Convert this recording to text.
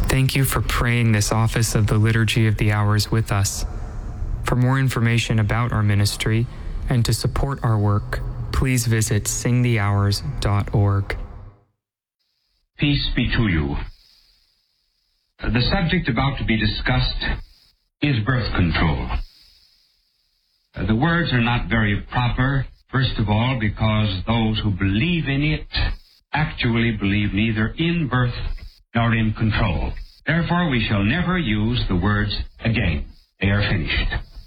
Thank you for praying this office of the Liturgy of the Hours with us. For more information about our ministry and to support our work, please visit singthehours.org. Peace be to you. The subject about to be discussed is birth control. The words are not very proper, first of all, because those who believe in it actually believe neither in birth nor in control. Therefore, we shall never use the words again. They are finished.